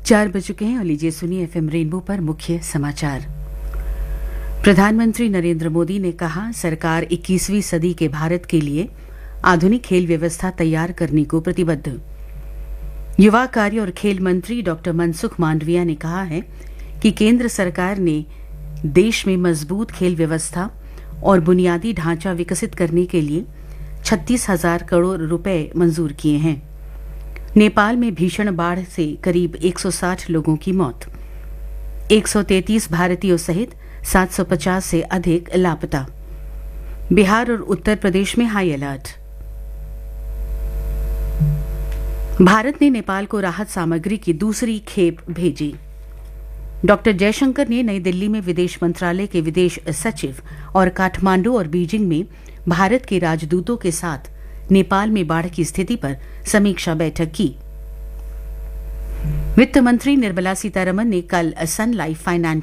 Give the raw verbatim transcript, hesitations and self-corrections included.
चार बज चुके हैं और लीजिए सुनिए एफएम रेनबो पर मुख्य समाचार। प्रधानमंत्री नरेंद्र मोदी ने कहा, सरकार इक्कीसवीं सदी के भारत के लिए आधुनिक खेल व्यवस्था तैयार करने को प्रतिबद्ध। युवा कार्य और खेल मंत्री डॉक्टर मनसुख मांडविया ने कहा है कि केंद्र सरकार ने देश में मजबूत खेल व्यवस्था और बुनियादी ढांचा विकसित करने के लिए छत्तीस हजार करोड़ रुपए मंजूर किए हैं। नेपाल में भीषण बाढ़ से करीब एक सौ साठ लोगों की मौत, एक सौ तैंतीस भारतीयों सहित सात सौ पचास से अधिक लापता। बिहार और उत्तर प्रदेश में हाई अलर्ट। भारत ने नेपाल को राहत सामग्री की दूसरी खेप भेजी। डॉक्टर जयशंकर ने नई दिल्ली में विदेश मंत्रालय के विदेश सचिव और काठमांडू और बीजिंग में भारत के राजदूतों के साथ नेपाल में बाढ़ की स्थिति पर समीक्षा बैठक की। वित्त मंत्री निर्मला सीतारमण ने कल सन लाइफ फाइनेंशियल